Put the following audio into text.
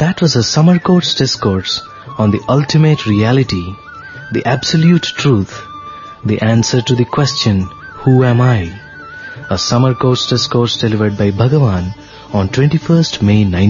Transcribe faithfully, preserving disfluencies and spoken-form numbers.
that was a summer course discourse on the ultimate reality, the absolute truth, the answer to the question, who am I? A summer course discourse delivered by Bhagavan on twenty-first May nineteen